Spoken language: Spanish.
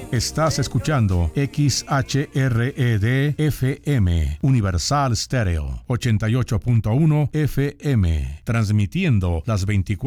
Estás escuchando XHRED-FM, Universal Stereo, 88.1 FM, transmitiendo las 24